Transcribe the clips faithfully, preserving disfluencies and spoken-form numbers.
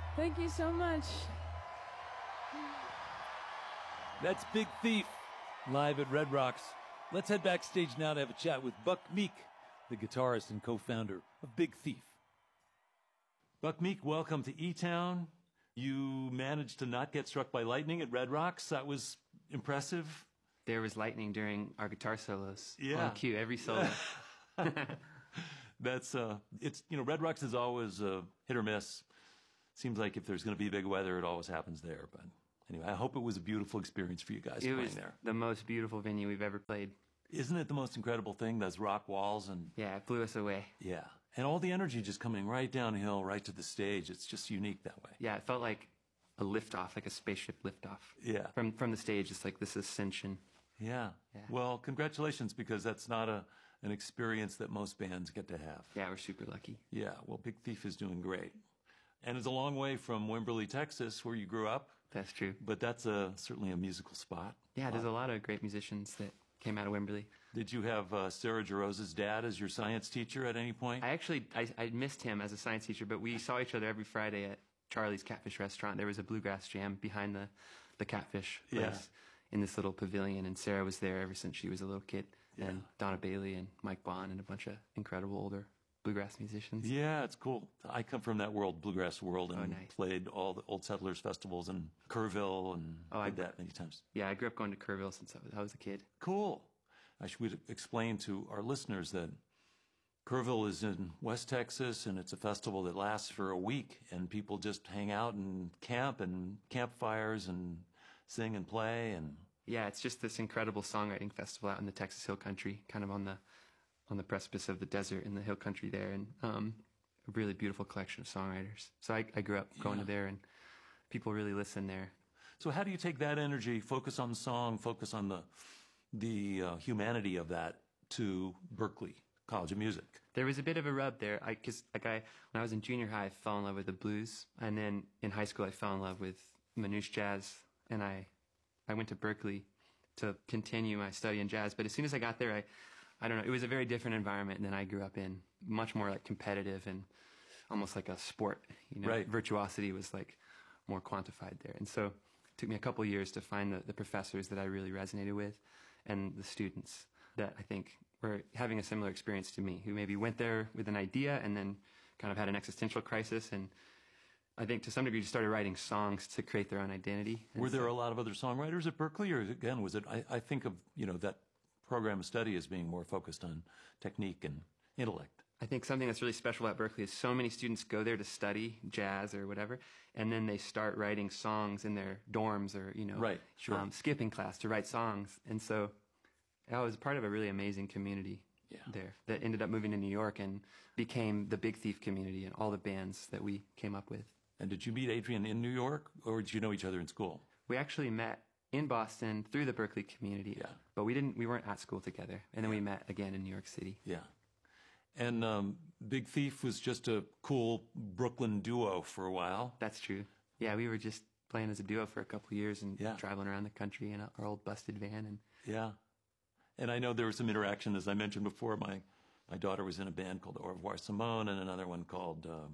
Thank you so much. That's Big Thief, live at Red Rocks. Let's head backstage now to have a chat with Buck Meek, the guitarist and co-founder of Big Thief. Buck Meek, welcome to E-Town. You managed to not get struck by lightning at Red Rocks. That was impressive. There was lightning during our guitar solos. Yeah. On cue, every solo. That's, uh, it's, you know, Red Rocks is always uh, hit or miss. Seems like if there's going to be big weather, it always happens there. But anyway, I hope it was a beautiful experience for you guys It playing was there. the most beautiful venue we've ever played. Isn't it the most incredible thing, those rock walls? And Yeah, it blew us away. yeah, and all the energy just coming right downhill, right to the stage. It's just unique that way. Yeah, it felt like a liftoff, like a spaceship liftoff. Yeah. From from the stage, it's like this ascension. Yeah. Yeah. Well, congratulations, because that's not a an experience that most bands get to have. Yeah, we're super lucky. Yeah, well, Big Thief is doing great. And it's a long way from Wimberley, Texas, where you grew up, That's true. but that's a, certainly a musical spot. Yeah, there's a lot of great musicians that came out of Wimberley. Did you have uh, Sarah Jarosa's dad as your science teacher at any point? I actually, I, I missed him as a science teacher, but we saw each other every Friday at Charlie's Catfish Restaurant. There was a bluegrass jam behind the, the Catfish place Yeah. in this little pavilion, and Sarah was there ever since she was a little kid. Yeah. And Donna Bailey and Mike Bond and a bunch of incredible older bluegrass musicians. Yeah, it's cool. I come from that world, bluegrass world, and Oh, nice. played all the Old Settlers festivals in Kerrville and Oh, I- did that many times. Yeah, I grew up going to Kerrville since I was, I was a kid. Cool. I should explain to our listeners that Kerrville is in West Texas, and it's a festival that lasts for a week, and people just hang out and camp and campfires and sing and play. And Yeah, it's just this incredible songwriting festival out in the Texas Hill Country, kind of on the on the precipice of the desert in the hill country there, and um, a really beautiful collection of songwriters. So I, I grew up going Yeah. to there, and people really listen there. so how do you take that energy, focus on the song, focus on the the uh, humanity of that, to Berklee College of Music? There was a bit of a rub there, I because like I when I was in junior high, I fell in love with the blues, and then in high school, I fell in love with Manouche jazz, and I I went to Berklee to continue my study in jazz. But as soon as I got there, I I don't know, it was a very different environment than I grew up in, much more like competitive and almost like a sport. You know, Right. virtuosity was like more quantified there, and so it took me a couple years to find the, the professors that I really resonated with, and the students that I think were having a similar experience to me, who maybe went there with an idea and then kind of had an existential crisis, and I think to some degree just started writing songs to create their own identity. And Were there so- a lot of other songwriters at Berklee, or again, was it, I, I think of, you know, that program of study as being more focused on technique and intellect. I think something that's really special at Berklee is so many students go there to study jazz or whatever, and then they start writing songs in their dorms or, you know, Right, sure. um, skipping class to write songs. And so I was part of a really amazing community Yeah. there that ended up moving to New York and became the Big Thief community and all the bands that we came up with. And did you meet Adrian in New York, or did you know each other in school? We actually met in Boston through the Berklee community, Yeah. but we didn't. We weren't at school together, and then we met again in New York City. Yeah. And um, Big Thief was just a cool Brooklyn duo for a while. That's true. Yeah, we were just playing as a duo for a couple of years and Yeah. traveling around the country in our old busted van. And Yeah. And I know there was some interaction, as I mentioned before. My my daughter was in a band called Au revoir Simone, and another one called um,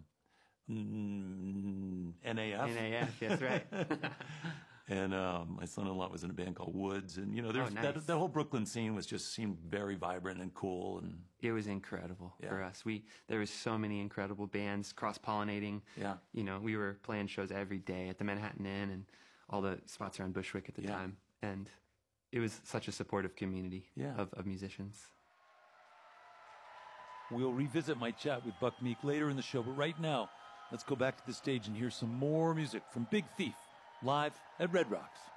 mm, N A F. N A F, that's right. And um, my son-in-law was in a band called Woods, and you know, there's Oh, nice. that that whole Brooklyn scene was just seemed very vibrant and cool, and It was incredible Yeah. for us. We there was so many incredible bands cross pollinating. Yeah. You know, we were playing shows every day at the Manhattan Inn and all the spots around Bushwick at the Yeah. time. And it was such a supportive community Yeah. of, of musicians. we'll revisit my chat with Buck Meek later in the show. But right now, let's go back to the stage and hear some more music from Big Thief live at Red Rocks.